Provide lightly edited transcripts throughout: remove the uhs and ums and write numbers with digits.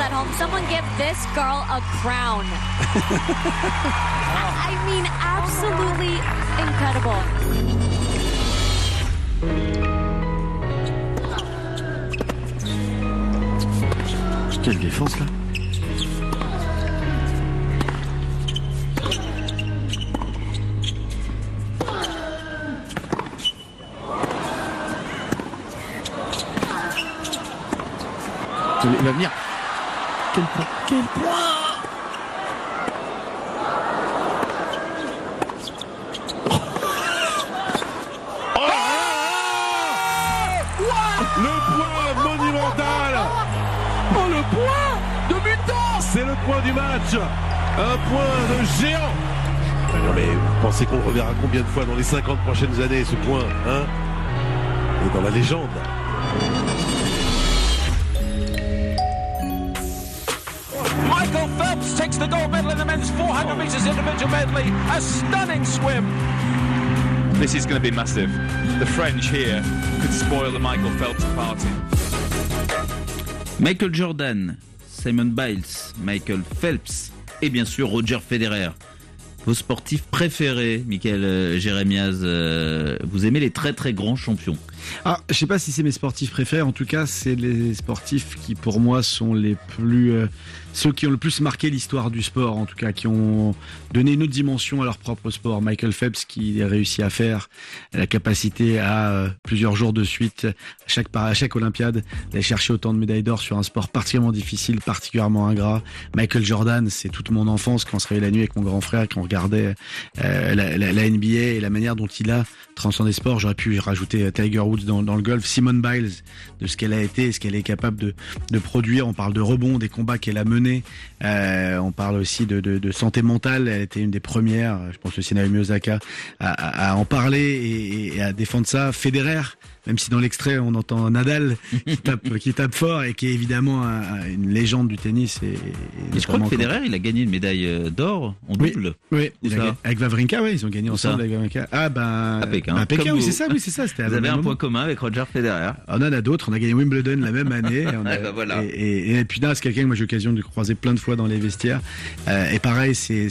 at home, someone give this girl a crown. I mean, absolutely incredible. Quelle défense là. Il va venir. Quel point. Quel point. Le point monumental. Oh, le point de butant. C'est le point du match. Un point de géant. Non mais vous pensez qu'on reverra combien de fois dans les 50 prochaines années ce point, hein? Et dans la légende. Michael Phelps takes the gold medal in the men's 400 meters individual medley. A stunning swim. This is going to be massive. The French here could spoil the Michael Phelps party. Michael Jordan, Simone Biles, Michael Phelps et bien sûr Roger Federer. Vos sportifs préférés, Michael Jérémiaz, vous aimez les très très grands champions? Ah, je sais pas si c'est mes sportifs préférés, en tout cas c'est les sportifs qui pour moi sont les plus ceux qui ont le plus marqué l'histoire du sport, en tout cas qui ont donné une autre dimension à leur propre sport. Michael Phelps qui a réussi à faire la capacité à plusieurs jours de suite à chaque Olympiade d'aller chercher autant de médailles d'or sur un sport particulièrement difficile, particulièrement ingrat. Michael Jordan, c'est toute mon enfance quand on se réveillait la nuit avec mon grand frère, quand on regardait la NBA et la manière dont il a transcendé le sport. J'aurais pu rajouter Tiger Woods dans le golf, Simone Biles, de ce qu'elle a été, ce qu'elle est capable de produire. On parle de rebond, des combats qu'elle a menés. On parle aussi de santé mentale. Elle était une des premières, je pense aussi Naomi Osaka, à en parler et à défendre ça. Federer, même si dans l'extrait on entend Nadal qui tape fort et qui est évidemment une légende du tennis. Et je crois que Federer, il a gagné une médaille d'or en double. Oui, avec Wawrinka, oui, ils ont gagné ensemble avec Wawrinka. À Pékin, oui, c'est ça, C'était vous avez un point commun avec Roger Federer. On en a d'autres. On a gagné Wimbledon la même année. Voilà. Et puis là, c'est quelqu'un que moi j'ai eu l'occasion de croiser plein de fois dans les vestiaires. Et pareil, c'est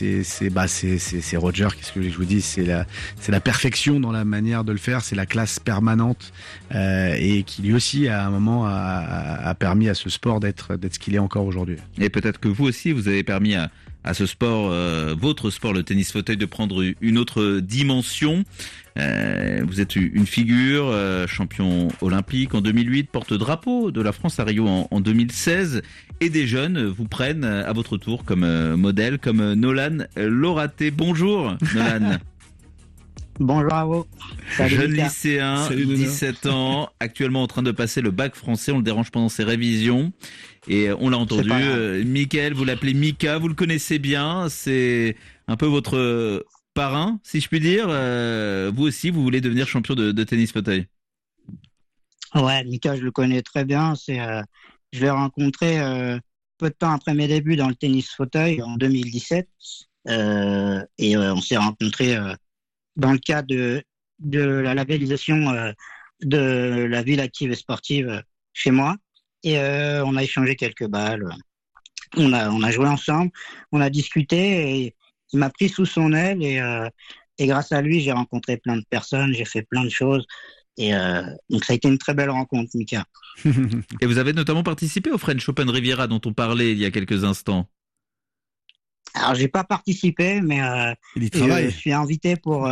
Roger. Qu'est-ce que je vous dis? C'est la perfection dans la manière de le faire. C'est la classe permanente. Et qui lui aussi à un moment a permis à ce sport d'être ce qu'il est encore aujourd'hui. Et peut-être que vous aussi vous avez permis à ce sport, votre sport, le tennis fauteuil, de prendre une autre dimension. Vous êtes une figure, champion olympique en 2008, porte-drapeau de la France à Rio en 2016, et des jeunes vous prennent à votre tour comme modèle, comme Nolan Loraté. Bonjour Nolan. Bonjour à vous. Salut, jeune lycéen, 17 ans, actuellement en train de passer le bac français. On le dérange pendant ses révisions. Et on l'a entendu, Mickaël, vous l'appelez Mika, vous le connaissez bien. C'est un peu votre parrain, si je puis dire. Vous aussi, vous voulez devenir champion de tennis fauteuil? Ouais, Mika, je le connais très bien. Je l'ai rencontré peu de temps après mes débuts dans le tennis fauteuil, en 2017. Et on s'est rencontrés dans le cadre de la labellisation de la ville active et sportive chez moi. Et on a échangé quelques balles. On a joué ensemble, on a discuté et il m'a pris sous son aile et grâce à lui, j'ai rencontré plein de personnes, j'ai fait plein de choses. Et donc ça a été une très belle rencontre, Mika. Et vous avez notamment participé au French Open Riviera dont on parlait il y a quelques instants. Alors j'ai pas participé, mais je suis invité pour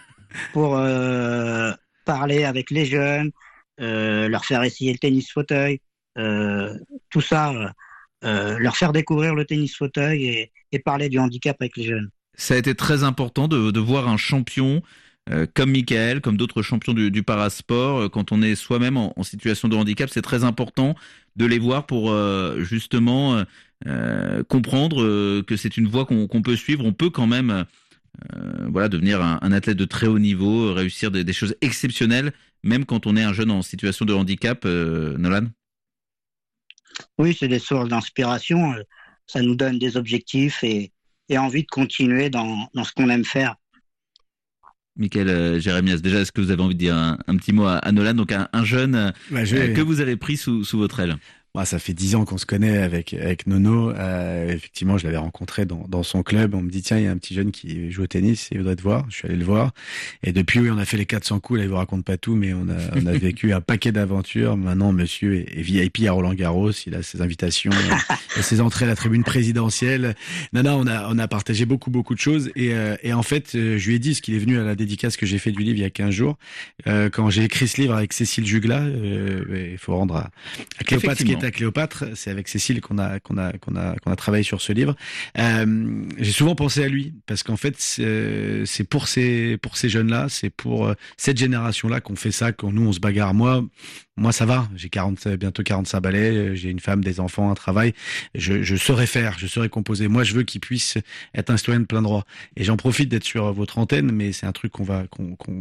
parler avec les jeunes, leur faire essayer le tennis fauteuil, tout ça, leur faire découvrir le tennis fauteuil et parler du handicap avec les jeunes. Ça a été très important de voir un champion comme Mickaël, comme d'autres champions du parasport, quand on est soi-même en situation de handicap, c'est très important de les voir pour justement comprendre que c'est une voie qu'on peut suivre. On peut quand même devenir un athlète de très haut niveau, réussir des choses exceptionnelles, même quand on est un jeune en situation de handicap, Nolan. Oui, c'est des sources d'inspiration. Ça nous donne des objectifs et envie de continuer dans ce qu'on aime faire. Michael Jérémiaz, déjà, est-ce que vous avez envie de dire un petit mot à Nolan, donc un jeune que vous avez pris sous votre aile? Bah, ça fait 10 ans qu'on se connaît avec Nono. Effectivement, je l'avais rencontré dans son club. On me dit, tiens, il y a un petit jeune qui joue au tennis, il voudrait te voir. Je suis allé le voir. Et depuis, oui, on a fait les 400 coups. Là, il vous raconte pas tout, mais on a vécu un paquet d'aventures. Maintenant, monsieur est VIP à Roland-Garros. Il a ses invitations, ses entrées à la tribune présidentielle. Non, on a partagé beaucoup de choses. Et en fait, je lui ai dit, ce qu'il est venu à la dédicace que j'ai fait du livre il y a 15 jours, quand j'ai écrit ce livre avec Cécile Jugla, il faut rendre à Cléopâtre qui est à Cléopâtre, c'est avec Cécile qu'on a travaillé sur ce livre. J'ai souvent pensé à lui parce qu'en fait c'est pour ces jeunes-là, c'est pour cette génération-là qu'on fait ça, qu'on nous on se bagarre. Moi ça va, j'ai bientôt 45 balais, j'ai une femme, des enfants, un travail, je saurais faire, je saurais composer. Moi je veux qu'ils puissent être un citoyen de plein droit. Et j'en profite d'être sur votre antenne, mais c'est un truc qu'on va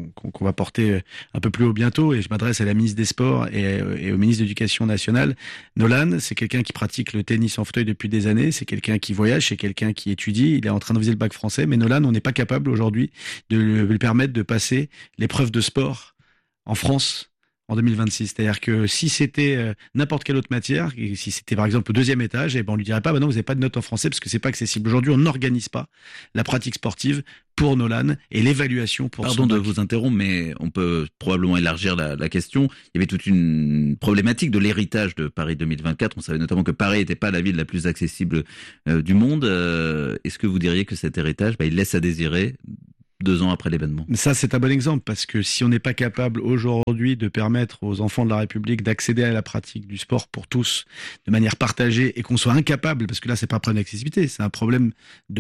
porter un peu plus haut bientôt. Et je m'adresse à la ministre des Sports et au ministre de l'Éducation nationale. Nolan, c'est quelqu'un qui pratique le tennis en fauteuil depuis des années, c'est quelqu'un qui voyage, c'est quelqu'un qui étudie, il est en train de viser le bac français, mais Nolan, on n'est pas capable aujourd'hui de lui permettre de passer l'épreuve de sport en France en 2026. C'est-à-dire que si c'était n'importe quelle autre matière, et si c'était par exemple au 2e étage, on lui dirait pas, non, vous n'avez pas de notes en français parce que c'est pas accessible. Aujourd'hui, on n'organise pas la pratique sportive pour Nolan et l'évaluation pour Pardon de vous interrompre, mais on peut probablement élargir la question. Il y avait toute une problématique de l'héritage de Paris 2024. On savait notamment que Paris n'était pas la ville la plus accessible du monde. Est-ce que vous diriez que cet héritage, il laisse à désirer 2 ans après l'événement? Ça, c'est un bon exemple parce que si on n'est pas capable aujourd'hui de permettre aux enfants de la République d'accéder à la pratique du sport pour tous de manière partagée et qu'on soit incapable, parce que là, c'est pas un problème d'accessibilité, c'est un problème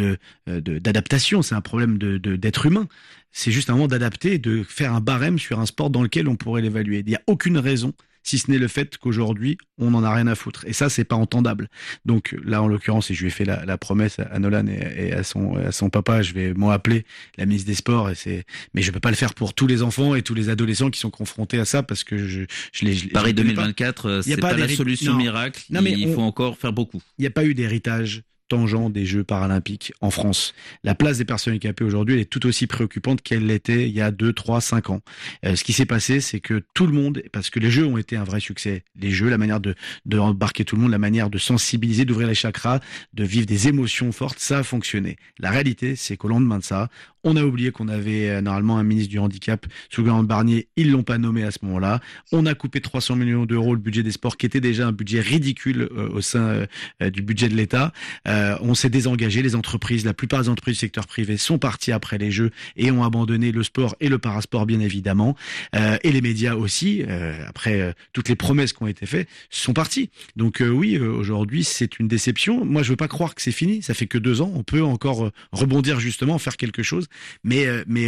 d'adaptation, c'est un problème d'être humain. C'est juste un moment d'adapter et de faire un barème sur un sport dans lequel on pourrait l'évaluer. Il n'y a aucune raison, si ce n'est le fait qu'aujourd'hui, on n'en a rien à foutre. Et ça, c'est pas entendable. Donc là, en l'occurrence, et je lui ai fait la promesse à Nolan et à son papa, je vais appeler la ministre des Sports, mais je peux pas le faire pour tous les enfants et tous les adolescents qui sont confrontés à ça parce que je Paris 2024, c'est pas la solution miracle. Non, mais il faut encore faire beaucoup. Il n'y a pas eu d'héritage tangent des Jeux paralympiques en France. La place des personnes handicapées aujourd'hui, elle est tout aussi préoccupante qu'elle l'était il y a 2, 3, 5 ans. Ce qui s'est passé, c'est que tout le monde, parce que les Jeux ont été un vrai succès, les Jeux, la manière de embarquer tout le monde, la manière de sensibiliser, d'ouvrir les chakras, de vivre des émotions fortes, ça a fonctionné. La réalité, c'est qu'au lendemain de ça, on a oublié qu'on avait normalement un ministre du handicap sous le gouvernement Barnier, ils l'ont pas nommé à ce moment-là. On a coupé 300 millions d'euros le budget des sports, qui était déjà un budget ridicule au sein du budget de l'État. On s'est désengagé, les entreprises, la plupart des entreprises du secteur privé sont parties après les Jeux et ont abandonné le sport et le parasport bien évidemment, et les médias aussi, après toutes les promesses qui ont été faites, sont partis. Donc oui, aujourd'hui c'est une déception. Moi je veux pas croire que c'est fini, ça fait que 2 ans, on peut encore rebondir justement, faire quelque chose, mais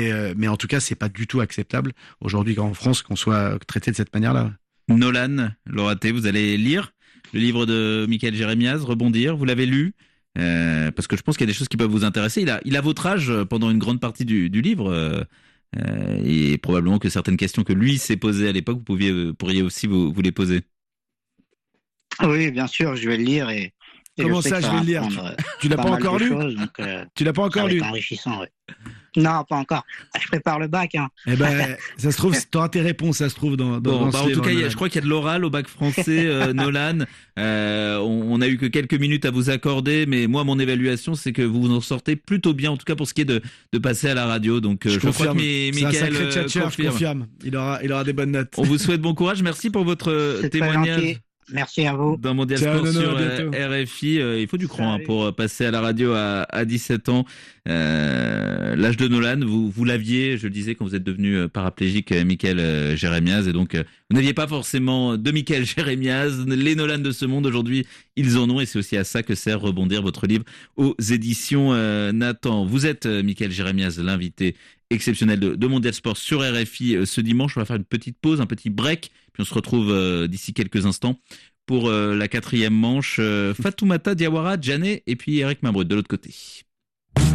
en tout cas c'est pas du tout acceptable aujourd'hui en France qu'on soit traité de cette manière-là. Nolan Loraté, vous allez lire le livre de Michael Jérémiaz, Rebondir, vous l'avez lu? Parce que je pense qu'il y a des choses qui peuvent vous intéresser. Il a votre âge pendant une grande partie du livre, et probablement que certaines questions que lui s'est posées à l'époque, vous pourriez aussi vous les poser. Oui, bien sûr, je vais le lire et comment ça, je vais le lire? Tu l'as pas encore lu? Tu l'as pas encore lu? C'est enrichissant, oui. Non, pas encore. Je prépare le bac. Hein. Eh ben, ça se trouve, t'auras tes réponses, ça se trouve dans en tout cas, je crois qu'il y a de l'oral au bac français, Nolan. On a eu que quelques minutes à vous accorder, mais moi, mon évaluation, c'est que vous en sortez plutôt bien, en tout cas pour ce qui est de passer à la radio. Donc, je crois que Michael confirme. Il aura des bonnes notes. On vous souhaite bon courage. Merci pour votre témoignage. Merci à vous. Dans Mondial Sport sur RFI. Il faut du cran pour passer à la radio à 17 ans. L'âge de Nolan, vous l'aviez, je le disais, quand vous êtes devenu paraplégique, Michael Jérémiaz. Et donc, vous n'aviez pas forcément de Michael Jérémiaz. Les Nolan de ce monde, aujourd'hui, ils en ont. Et c'est aussi à ça que sert Rebondir, votre livre aux éditions Nathan. Vous êtes, Michael Jérémiaz, l'invité exceptionnel de Mondial Sport sur RFI ce dimanche. On va faire une petite pause, un petit break, puis on se retrouve d'ici quelques instants pour la 4e manche. Fatoumata Diawara, Djané et puis Eric Mabrut de l'autre côté.